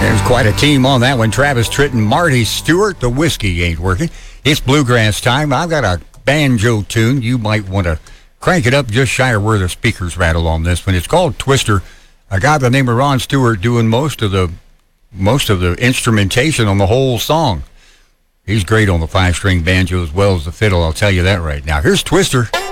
There's quite a team on that one. Travis Tritt and Marty Stewart. The whiskey ain't working. It's bluegrass time. I've got a banjo tune. You might want to crank it up just shy of where the speakers rattle on this one. It's called Twister. A guy by the name of Ron Stewart doing most of the instrumentation on the whole song. He's great on the 5-string banjo as well as the fiddle. I'll tell you that right now. Here's Twister.